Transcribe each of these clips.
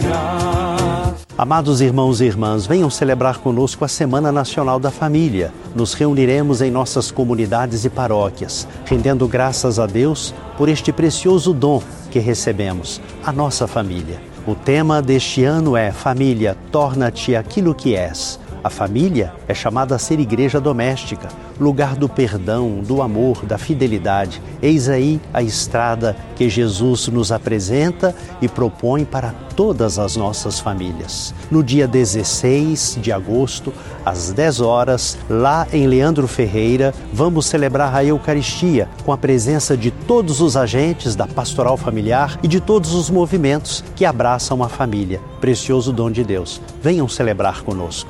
Amados irmãos e irmãs, venham celebrar conosco a Semana Nacional da Família. Nos reuniremos em nossas comunidades e paróquias, rendendo graças a Deus por este precioso dom que recebemos, a nossa família. O tema deste ano é Família, torna-te aquilo que és. A família é chamada a ser igreja doméstica, lugar do perdão, do amor, da fidelidade. Eis aí a estrada que Jesus nos apresenta e propõe para todas as nossas famílias. No dia 16 de agosto, às 10 horas, lá em Leandro Ferreira, vamos celebrar a Eucaristia com a presença de todos os agentes da pastoral familiar e de todos os movimentos que abraçam a família. Precioso dom de Deus. Venham celebrar conosco.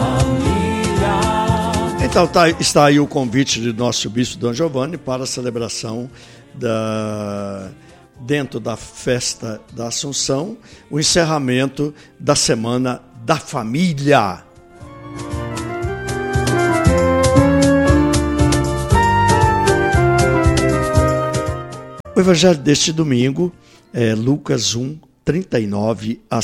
Então está aí o convite do nosso bispo Dom Giovanni para a celebração dentro da festa da Assunção, o encerramento da Semana da Família. O evangelho deste domingo é Lucas 1, 39 a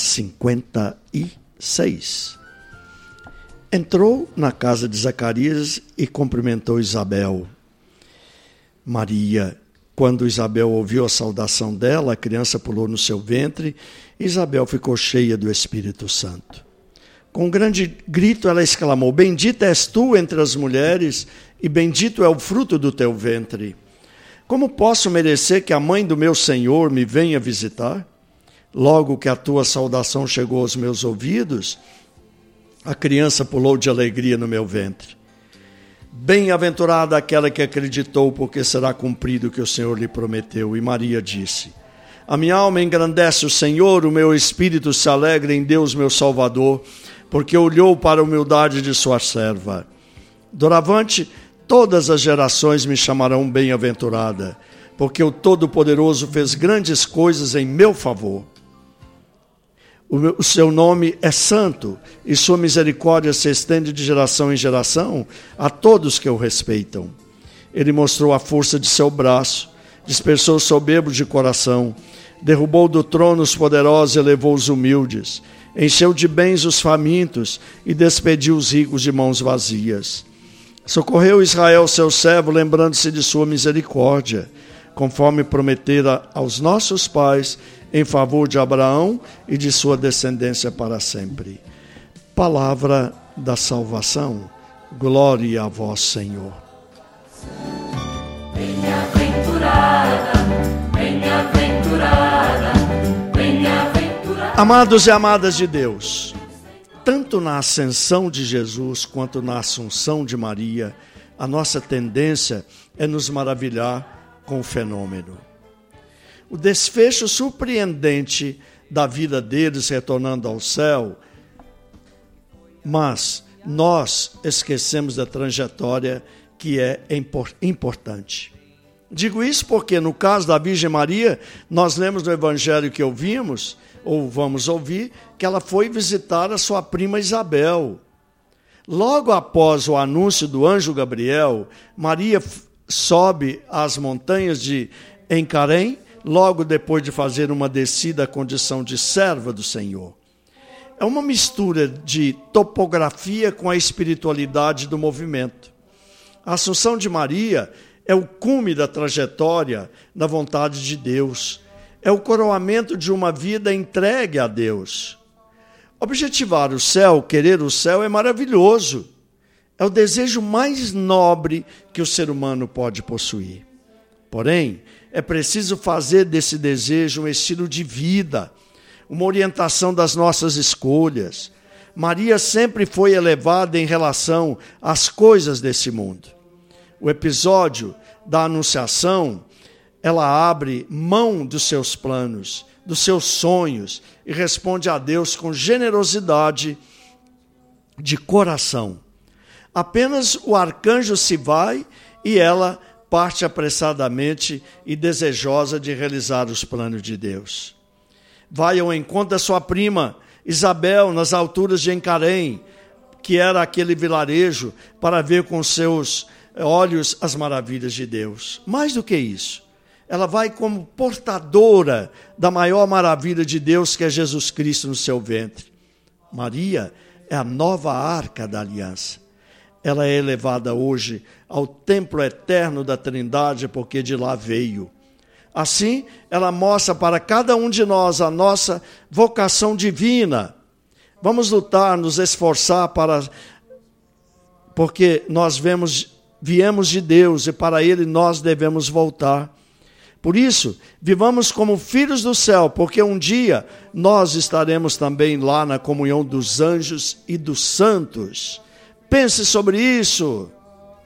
56. Entrou na casa de Zacarias e cumprimentou Isabel. Maria, quando Isabel ouviu a saudação dela, a criança pulou no seu ventre e Isabel ficou cheia do Espírito Santo. Com um grande grito ela exclamou: Bendita és tu entre as mulheres e bendito é o fruto do teu ventre. Como posso merecer que a mãe do meu Senhor me venha visitar? Logo que a tua saudação chegou aos meus ouvidos, a criança pulou de alegria no meu ventre. Bem-aventurada aquela que acreditou, porque será cumprido o que o Senhor lhe prometeu. E Maria disse: A minha alma engrandece o Senhor, o meu espírito se alegra em Deus meu Salvador, porque olhou para a humildade de sua serva. Doravante, todas as gerações me chamarão bem-aventurada, porque o Todo-Poderoso fez grandes coisas em meu favor. O seu nome é santo e sua misericórdia se estende de geração em geração a todos que o respeitam. Ele mostrou a força de seu braço, dispersou os soberbos de coração, derrubou do trono os poderosos e elevou os humildes, encheu de bens os famintos e despediu os ricos de mãos vazias. Socorreu Israel, seu servo, lembrando-se de sua misericórdia, conforme prometera aos nossos pais, em favor de Abraão e de sua descendência para sempre. Palavra da salvação. Glória a vós, Senhor. Bem-aventurada, bem-aventurada, bem-aventurada. Amados e amadas de Deus, tanto na ascensão de Jesus quanto na assunção de Maria, a nossa tendência é nos maravilhar com o fenômeno. O desfecho surpreendente da vida deles retornando ao céu, mas nós esquecemos da trajetória que é importante. Digo isso porque no caso da Virgem Maria, nós lemos no evangelho que ouvimos, ou vamos ouvir, que ela foi visitar a sua prima Isabel. Logo após o anúncio do anjo Gabriel, Maria sobe às montanhas de Encarém, logo depois de fazer uma descida à condição de serva do Senhor. É uma mistura de topografia com a espiritualidade do movimento. A Assunção de Maria é o cume da trajetória da vontade de Deus. É o coroamento de uma vida entregue a Deus. Objetivar o céu, querer o céu é maravilhoso. É o desejo mais nobre que o ser humano pode possuir. Porém, é preciso fazer desse desejo um estilo de vida, uma orientação das nossas escolhas. Maria sempre foi elevada em relação às coisas desse mundo. O episódio da Anunciação, ela abre mão dos seus planos, dos seus sonhos e responde a Deus com generosidade de coração. Apenas o arcanjo se vai e ela parte apressadamente e desejosa de realizar os planos de Deus. Vai ao encontro da sua prima Isabel, nas alturas de Encarém, que era aquele vilarejo, para ver com seus olhos as maravilhas de Deus. Mais do que isso, ela vai como portadora da maior maravilha de Deus, que é Jesus Cristo no seu ventre. Maria é a nova arca da aliança. Ela é elevada hoje ao templo eterno da Trindade, porque de lá veio. Assim, ela mostra para cada um de nós a nossa vocação divina. Vamos lutar, nos esforçar porque nós viemos de Deus e para Ele nós devemos voltar. Por isso, vivamos como filhos do céu, porque um dia nós estaremos também lá na comunhão dos anjos e dos santos. Pense sobre isso.